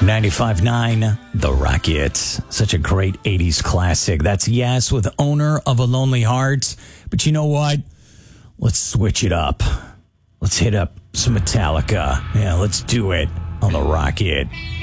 95.9 The Rockets. Such a great 80s classic. That's Yes with Owner of a Lonely Heart. But you know what? Let's switch it up. Let's hit up some Metallica. Yeah, let's do it on The Rocket.